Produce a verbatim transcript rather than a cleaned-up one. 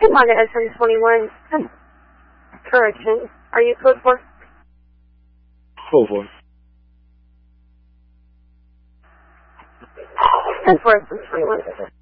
Hey, Margaret, S N twenty-one. Correction. Are you code four? Code four. Code four, S N twenty-one.